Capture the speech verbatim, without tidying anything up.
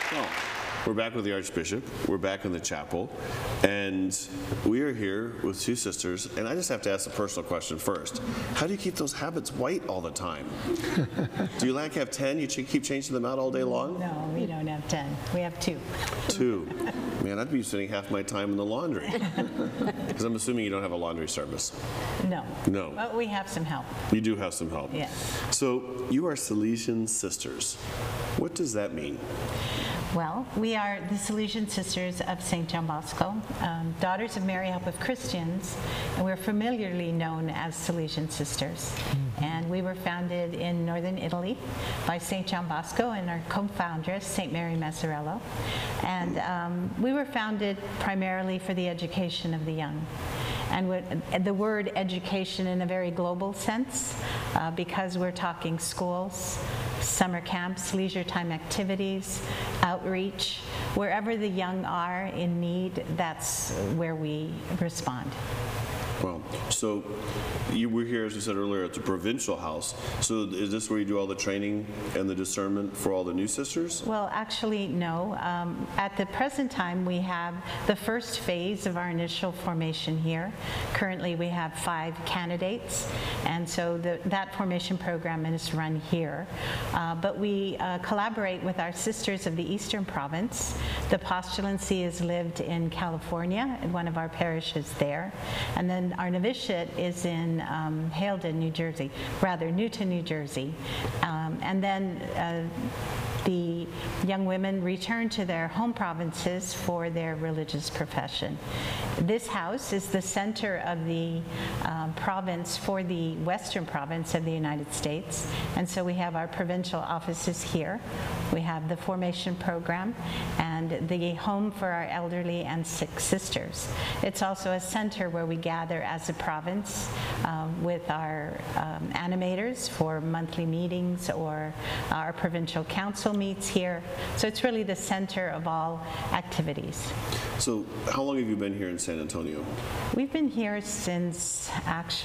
Well, we're back with the Archbishop. We're back in the chapel. And we are here with two sisters. And I just have to ask a personal question first. How do you keep those habits white all the time? Do you like have ten? You ch- keep changing them out all day long? No, we don't have ten. We have two. Two. Man, I'd be spending half my time in the laundry. Because I'm assuming you don't have a laundry service. No. No. But we have some help. You do have some help. Yeah. So you are Salesian sisters. What does that mean? Well, we are the Salesian Sisters of Saint John Bosco, um, daughters of Mary Help of Christians, and we're familiarly known as Salesian Sisters. Mm-hmm. And we were founded in northern Italy by Saint John Bosco and our co-foundress, Saint Mary Mazzarello. And um, we were founded primarily for the education of the young. And with the word education in a very global sense, uh, because we're talking schools, summer camps, leisure time activities, outreach, wherever the young are in need, that's where we respond. Well, so you were here, as we said earlier, at the Provincial House. So is this where you do all the training and the discernment for all the new sisters? Well, actually, no. Um, at the present time, we have the first phase of our initial formation here. Currently, we have five candidates, and so the, that formation program is run here. Uh, but we uh, collaborate with our sisters of the Eastern Province. The postulancy is lived in California, in one of our parishes there, and then our novitiate is in um, Haledon, New Jersey, rather Newton, New Jersey. Um, and then uh, the young women return to their home provinces for their religious profession. This house is the center of the um, province for the Western Province of the United States. And so we have our provincial offices here. We have the formation program and the home for our elderly and sick sisters. It's also a center where we gather as a province um, with our um, animators for monthly meetings, or our provincial council meets here. So it's really the center of all activities. So how long have you been here in San Antonio? We've been here since actually